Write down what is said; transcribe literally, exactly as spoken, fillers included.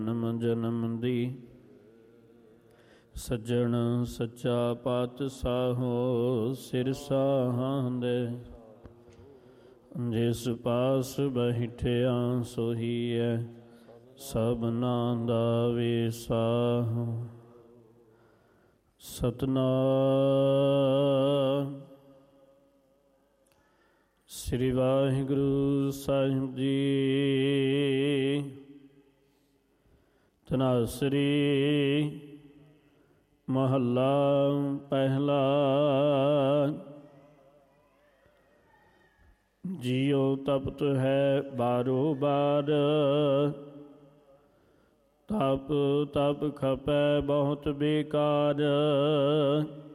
ਜਨਮ ਜਨਮ ਦੀ ਸੱਜਣ ਸੱਚਾ ਪਾਤਸ਼ਾਹੋ ਸਿਰ ਸਾਹਾਂਦੇ। ਜਿਸ ਪਾਸ ਬੈਠਿਆ ਸੋਹੀਐ ਸਭਨਾਂ ਦਾ ਵਿਸਾਹ। ਸਤਿਨਾਮ ਸ੍ਰੀ ਵਾਹਿਗੁਰੂ ਸਾਹਿਬ ਜੀ। ਧਨਾਸਰੀ ਮਹੱਲਾ ਪਹਿਲਾ। ਜੀਉ ਤਪਤ ਹੈ ਬਾਰੋ ਬਾਰ, ਤਪ ਤਪ ਖਪੈ ਬਹੁਤ ਬੇਕਾਰ।